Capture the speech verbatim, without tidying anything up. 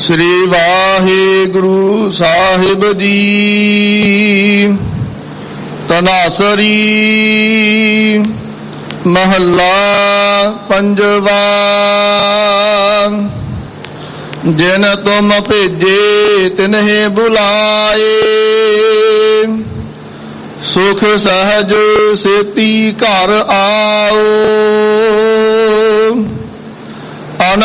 ਸ੍ਰੀ ਵਾਹਿਗੁਰੂ ਸਾਹਿਬ ਜੀ। ਤਨਾਸਰੀ ਮਹੱਲਾ ਪੰਜਵਾ। ਜਿਨ ਤੁਮ ਭੇਜੇ ਤਿਨਹਿ ਬੁਲਾਏ, ਸੁਖ ਸਹਜ ਸੇਤੀ ਘਰ ਆਓ।